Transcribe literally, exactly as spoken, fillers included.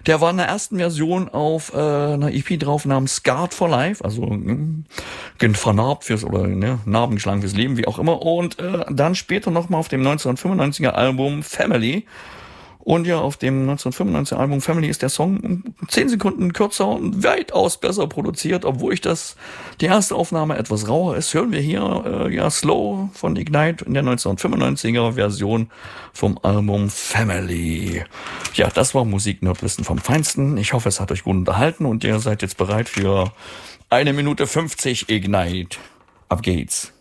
Der war in der ersten Version auf äh, einer E P drauf namens Scarred for Life, also äh, vernarbt fürs oder ne, narbengeschlagen fürs Leben, wie auch immer. Und äh, dann später nochmal auf dem neunzehnhundertfünfundneunziger Album Family. Und ja, auf dem neunzehnhundertfünfundneunziger Album Family ist der Song zehn Sekunden kürzer und weitaus besser produziert, obwohl ich das die erste Aufnahme etwas rauer ist. Hören wir hier äh, ja Slow von Ignite in der neunzehnhundertfünfundneunziger Version vom Album Family. Ja, das war Musik-Nerdwissen vom Feinsten. Ich hoffe, es hat euch gut unterhalten und ihr seid jetzt bereit für eine Minute fünfzig Ignite. Ab geht's.